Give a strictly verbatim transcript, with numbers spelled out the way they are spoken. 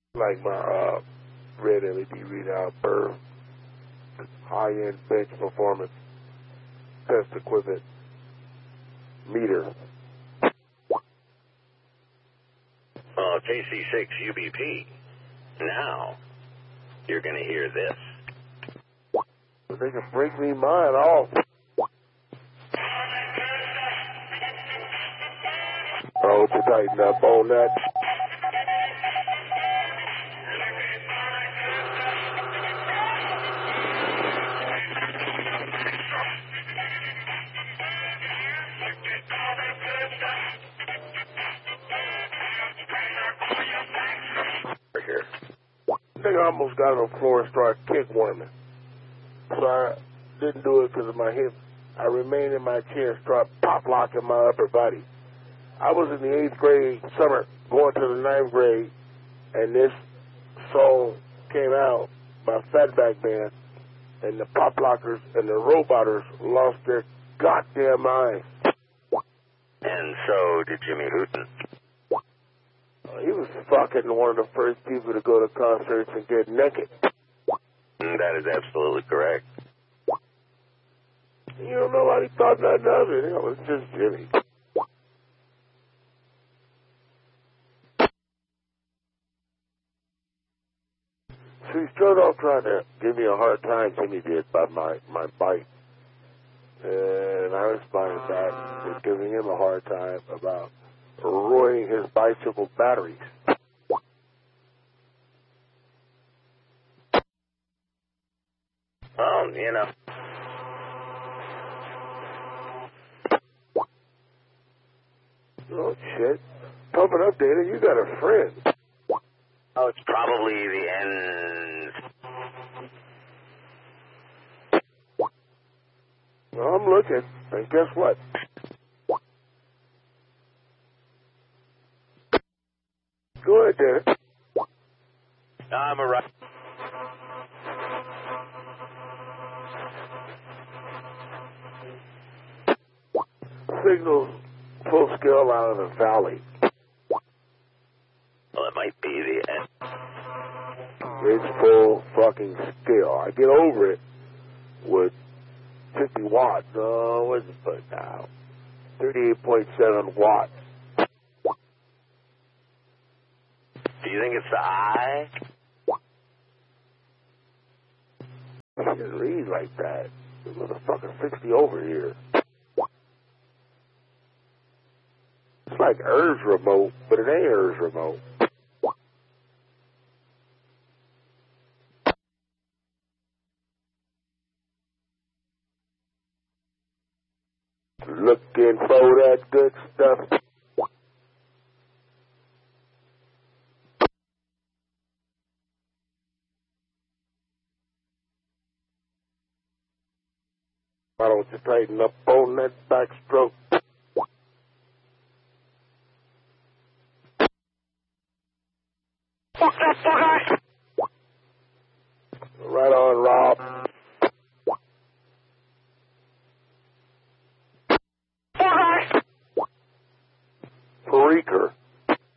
Like my uh, red L E D readout, Burr, high-end bench performance test equipment meter. Uh, K C six U B P. Now, you're going to hear this. If they can break me mine off. Oh, to tighten up on that. Here. I think I almost got on the floor and started kick warming. So I didn't do it because of my hip. I remained in my chair and started pop locking my upper body. I was in the eighth grade summer going to the ninth grade, and this song came out by Fatback Band, and the pop lockers and the roboters lost their goddamn minds. And so did Jimmy Hooten. He was fucking one of the first people to go to concerts and get naked. That is absolutely correct. You know, nobody thought nothing of it. It was just Jimmy. So he started off trying to give me a hard time, Jimmy did, about my, my bike. And I responded back with giving him a hard time about ruining his bicycle batteries. Well, you know. Oh, shit. Pump it up, Dana. You got a friend. Oh, it's probably the end. Well, I'm looking. And guess what? Go ahead, Dana. I'm a right. Signals full scale out of the valley. Well, it might be the end. It's full fucking scale. I get over it with fifty watts. Oh, what's it put now? thirty-eight point seven watts. Do you think it's the eye? I shouldn't read like that. The motherfucker sixty over here. It's like Earth's remote, but it ain't Earth's remote. Looking for that good stuff. Why don't you tighten up on that backstroke?